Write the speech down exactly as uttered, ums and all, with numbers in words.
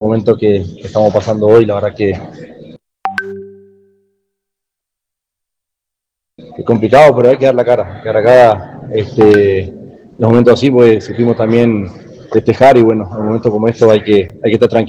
momento que, que estamos pasando hoy, la verdad que es complicado, pero hay que dar la cara, hay que dar la cara este, en los momentos así, pues supimos también festejar y bueno, en un momento como esto hay que, hay que estar tranquilo.